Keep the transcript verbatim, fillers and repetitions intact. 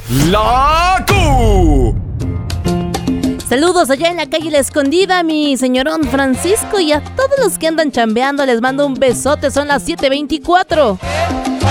La Q. Saludos allá en la calle La Escondida, mi señorón Francisco, y a todos los que andan chambeando les mando un besote, son las siete veinticuatro.